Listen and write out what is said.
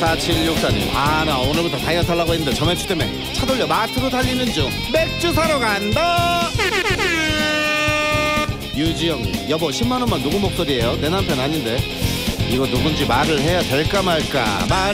4764님, 나 오늘부터 다이어트 하려고 했는데 점액추 때문에 차 돌려 마트로 달리는 중. 맥주 사러 간다. 유지영님, 여보 10만원만 누구 목소리예요? 내 남편 아닌데. 이거 누군지 말을 해야 될까 말까. 말을